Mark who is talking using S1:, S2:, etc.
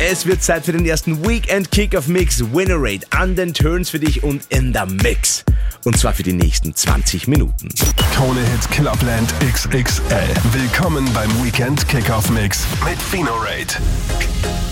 S1: Es wird Zeit für den ersten Weekend Kickoff Mix. Winnerate an den Turns für dich und in der Mix. Und zwar für die nächsten 20 Minuten.
S2: Krone Hit Clubland XXL. Willkommen beim Weekend Kickoff Mix mit Finorate.